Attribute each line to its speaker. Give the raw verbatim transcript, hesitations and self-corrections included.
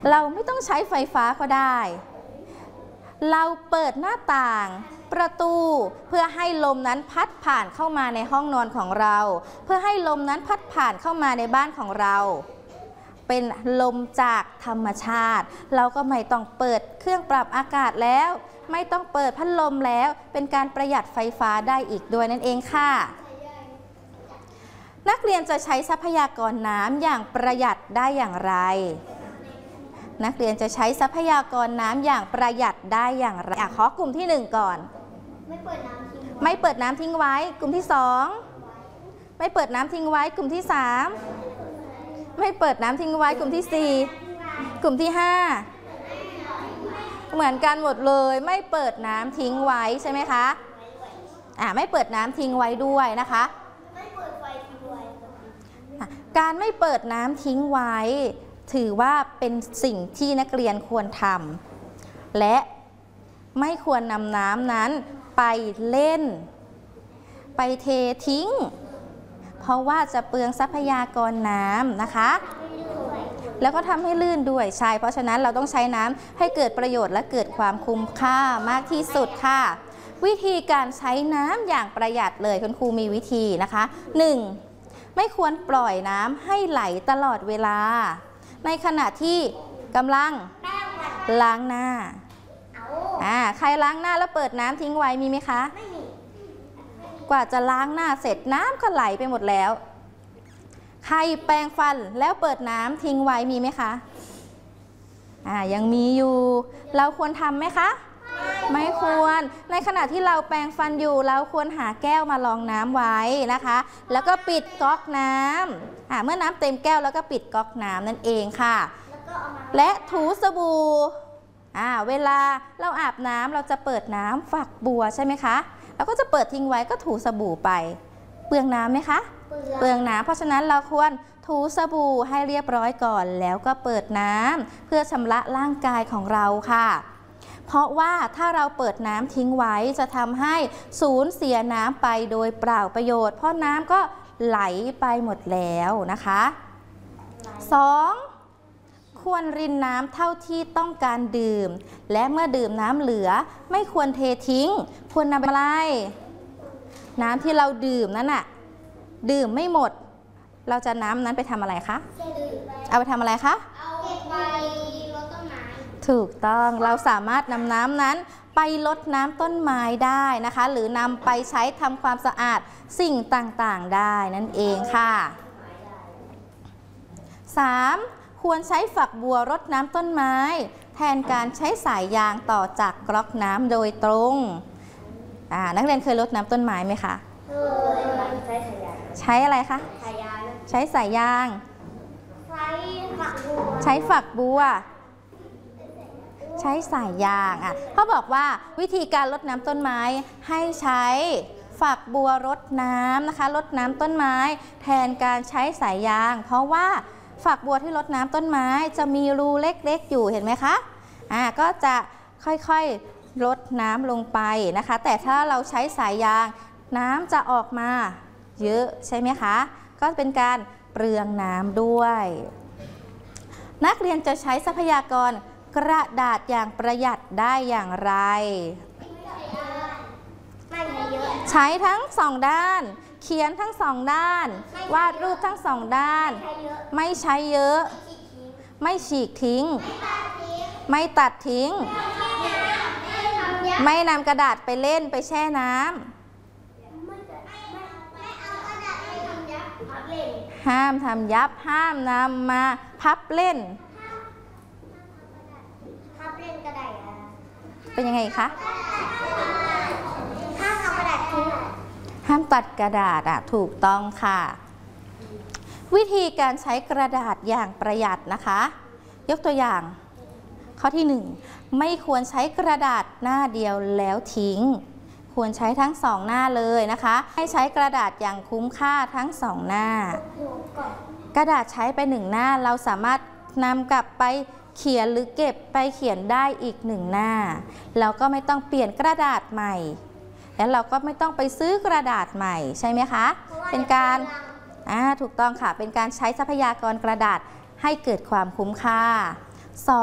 Speaker 1: เราไม่ต้องใช้ไฟฟ้าก็ได้เราเปิดหน้าต่างประตูเพื่อให้ลมนั้นพัดผ่านเข้ามาในห้องนอนของเราเพื่อให้ลมนั้นพัดผ่านเข้ามาในบ้านของเราเป็นลมจากธรรมชาติเราก็ไม่ต้องเปิดเครื่องปรับอากาศแล้วไม่ต้องเปิดพัดลมแล้วเป็นการประหยัดไฟฟ้าได้อีกด้วยนั่นเองค่ะนักเรียนจะใช้ทรัพยากรน้ำอย่างประหยัดได้อย่างไรนักเรียนจะใช้ทรัพยากรน้ำอย่างประหยัดได้อย่างไรขอกลุ่มที่หนึ่งก่อนไม่เปิดน้ำทิ้งไว้ไม่เปิดน้ำทิ้งไว้กลุ่มที่สองไม่เปิดน้ำทิ้งไว้กลุ่มที่สามไม่เปิดน้ำทิ้งไว้กลุ่มที่สี่กลุ่มที่ห้าเหมือนกันหมดเลยไม่เปิดน้ำทิ้งไว้ใช่ไหมคะอ่าไม่เปิดน้ำทิ้งไว้ด้วยนะคะไม่เปิดไฟทิ้งไว้การไม่เปิดน้ำทิ้งไว้ถือว่าเป็นสิ่งที่นักเรียนควรทำและไม่ควรนำน้ำนั้นไปเล่นไปเททิ้งเพราะว่าจะเปลืองทรัพยากรน้ำนะคะแล้วก็ทำให้ลื่นด้วยใช่เพราะฉะนั้นเราต้องใช้น้ำให้เกิดประโยชน์และเกิดความคุ้มค่ามากที่สุดค่ะวิธีการใช้น้ำอย่างประหยัดเลยคุณครูมีวิธีนะคะหนึ่งไม่ควรปล่อยน้ำให้ไหลตลอดเวลาในขณะที่กำลังล้างหน้าอ่าใครล้างหน้าแล้วเปิดน้ำทิ้งไว้มีไหมคะไม่มีกว่าจะล้างหน้าเสร็จน้ำก็ไหลไปหมดแล้วใครแปรงฟันแล้วเปิดน้ำทิ้งไว้มีไหมคะอ่ายังมีอยู่เราควรทำไหมคะไม่ควรในขณะที่เราแปรงฟันอยู่เราควรหาแก้วมารองน้ำไว้นะคะแล้วก็ปิดก๊อกน้ำอ่าเมื่อน้ำเต็มแก้วแล้วก็ปิดก๊อกน้ำนั่นเองค่ะและถูสบู่อ่าเวลาเราอาบน้ำเราจะเปิดน้ำฝักบัวใช่ไหมคะเราก็จะเปิดทิ้งไว้ก็ถูสบู่ไปเปลืองน้ำไหมคะเปลืองน้ำเพราะฉะนั้นเราควรถูสบู่ให้เรียบร้อยก่อนแล้วก็เปิดน้ำเพื่อชำระร่างกายของเราค่ะเพราะว่าถ้าเราเปิดน้ำทิ้งไว้จะทำให้สูญเสียน้ำไปโดยเปล่าประโยชน์เพราะน้ำก็ไหลไปหมดแล้วนะคะสองควรรินน้ำเท่าที่ต้องการดื่มและเมื่อดื่มน้ำเหลือไม่ควรเททิ้งควรนำอะไรน้ำที่เราดื่มนั้นน่ะดื่มไม่หมดเราจะน้ำนั้นไปทำอะไรคะเอาไปทำอะไรคะเอาไปรดต้นไม้ถูกต้องเราสามารถนำน้ำนั้นไปรดน้ำต้นไม้ได้นะคะหรือนำไปใช้ทำความสะอาดสิ่งต่างๆได้นั่นเองค่ะสามควรใช้ฝักบัวรดน้ำต้นไม้แทนการใช้สายยางต่อจากก๊อกน้ำโดยตรงอ่านักเรียนเคยรดน้ำต้นไม้ไหมคะเคยใช้สายยางใช้อะไรคะสายยางใช้สายยางใช้ฝักบัวใช้ฝักบัวใช้สายยางอ่ะเขาบอกว่าวิธีการรดน้ำต้นไม้ให้ใช้ฝักบัวรดน้ำนะคะรดน้ำต้นไม้แทนการใช้สายยางเพราะว่าฝักบัวที่รดน้ำต้นไม้จะมีรูเล็กๆอยู่เห็นไหมคะอ่าก็จะค่อยๆรดน้ำลงไปนะคะแต่ถ้าเราใช้สายยางน้ำจะออกมาเยอะใช่ไหมคะก็เป็นการเปลืองน้ำด้วยนักเรียนจะใช้ทรัพยากรกระดาษอย่างประหยัดได้อย่างไรใช้ทั้งสองด้านเขียนทั้งสองด้านวาดรูปทั้งสองด้านไม่ใช้เยอะไม่ฉีกทิ้งไม่ตัดทิ้งไม่นำกระดาษไปเล่นไปแช่น้ำห้ามทำยับห้ามนำมาพับเล่นพับเล่นกระดาษเป็นยังไงคะห้ามเอากระดาษทิ้งห้ามตัดกระดาษอ่ะถูกต้องค่ะวิธีการใช้กระดาษอย่างประหยัดนะคะยกตัวอย่างข้อที่หนึ่งไม่ควรใช้กระดาษหน้าเดียวแล้วทิ้งควรใช้ทั้งสองหน้าเลยนะคะให้ใช้กระดาษอย่างคุ้มค่าทั้งสองหน้ากระดาษใช้ไปหนึ่งหน้าเราสามารถนำกลับไปเขียนหรือเก็บไปเขียนได้อีกหนึ่งหน้าเราก็ไม่ต้องเปลี่ยนกระดาษใหม่แล้วเราก็ไม่ต้องไปซื้อกระดาษใหม่ใช่ไหมคะเป็นการอ่าถูกต้องค่ะเป็นการใช้ทรัพยากรกระดาษให้เกิดความคุ้มค่าสอง